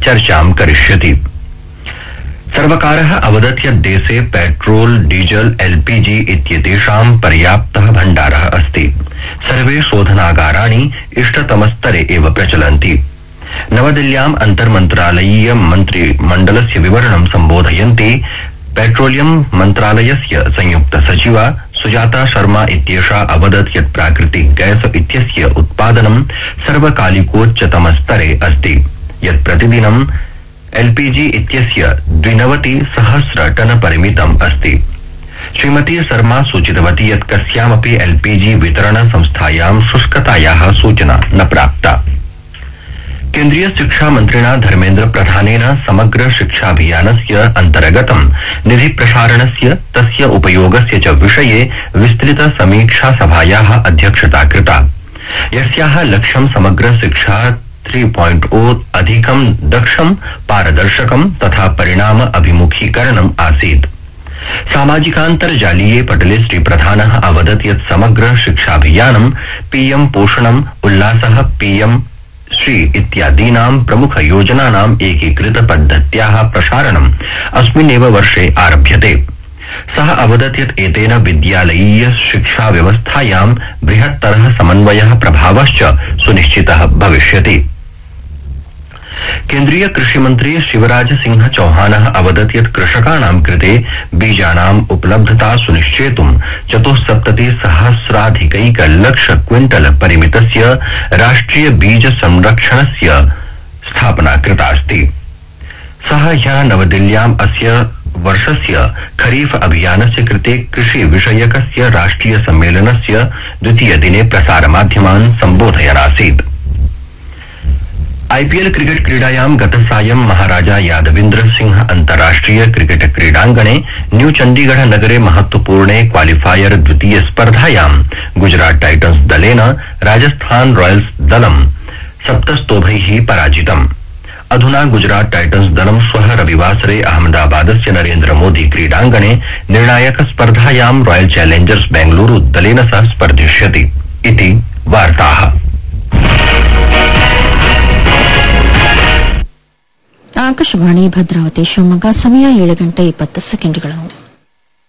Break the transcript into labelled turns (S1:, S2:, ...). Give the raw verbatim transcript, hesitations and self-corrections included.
S1: चर्चां करिष्यति। सर्वकारः अवदत् यत् देशे पेट्रोल डीजल एलपीजी इत्येतेषां पर्याप्तः भण्डारः अस्ति। सर्वे शोधनागाराणि इष्टतमस्तरे एव प्रचलन्ति। नवदिल्ल्याम् अन्तर्मन्त्रालयीय मन्त्रिमण्डलस्य विवरणं सम्बोधयन्ती पेट्रोलियम मन्त्रालयस्य संयुक्त सचिवा सुजाता शर्मा इत्येषा अवदत् यत् प्राकृतिक गैस इत्यस्य उत्पादनं सर्वकालिकोच्चतमस्तरे अस्ति, यत् प्रतिदिनं एलपीजी इत्यस्य द्विनवति सहस्र टन परिमितम् अस्ति। श्रीमती शर्मा सूचितवती यत् कस्यामपि एलपीजी वितरण संस्थायां शुष्कतायाः सूचना न प्राप्ता। केन्द्रीय शिक्षा मन्त्रिणा धर्मेन्द्र प्रधानेन समग्र शिक्षाभियानस्य अन्तर्गतं निधि प्रसारणस्य तस्य उपयोगस्य च विषये विस्तृत समीक्षा सभायाः अध्यक्षता कृता, यस्याः लक्ष्यं समग्र शिक्षा तीन पॉइंट शून्य अधिकं दक्षं पारदर्शकं तथा परिणाम अभिमुखीकरणम् आसीत्। सामाजिकान्तर्जालीये पटले श्री प्रधानः अवदत् यत् समग्र शिक्षाभियानं पीएम पोषणम् उल्लासः पीएम श्री इत्यादीनां प्रमुख योजनानाम् एकीकृत पद्धत्याः प्रसारणम् अस्मिन्नेव वर्षे आरभ्यते। सः अवदत् यत् एतेन विद्यालयीय शिक्षा व्यवस्थायां बृहत्तरः समन्वयः प्रभावश्च सुनिश्चितः भविष्यति। केन्द्रीय कृषि मंत्री शिवराज सिंह चौहानः अवदत् यत् कृषकाणां कृते बीजानाम् उपलब्धता सुनिश्चेतुं चतुस्सप्तति सहस्राधिकैक लक्ष क्विंटल परिमितस्य राष्ट्रिय बीज संरक्षणस्य स्थापना कृतास्ति। सः ह्यः नवदिल्ल्याम् अस्य वर्षस्य खरीफ अभियानस्य कृते कृषि विषयकस्य राष्ट्रिय सम्मेलनस्य द्वितीय दिने प्रसारमाध्यमान् सम्बोधयन् आसीत्। आईपीएल क्रिकेट क्रीडायां गतसायं महाराजा यादविन्द्र सिंह अन्ताराष्ट्रिय क्रिकेट क्रीडांगणे न्यू चंडीगढ़ नगरे महत्वपूर्णे क्वालिफायर द्वितीय स्पर्धायां गुजरात टाइटन्स दलेन राजस्थान रॉयल्स दलं सप्तस्तोभैः पराजितम्। अधुना गुजरात टाइटन्स दलं श्वः रविवासरे अहमदाबादस्य नरेन्द्र मोदी क्रीडांगणे निर्णायक स्पर्धायां रॉयल चैलेंजर्स बेंगलुरु दलेन सह स्पर्धिष्यति इति वार्ताः।
S2: ಆಕಾಶವಾಣಿ ಭದ್ರಾವತಿ ಶಿವಮೊಗ್ಗ ಸಮಯ ಏಳು ಗಂಟೆ ಇಪ್ಪತ್ತು ಸೆಕೆಂಡ್ಗಳು.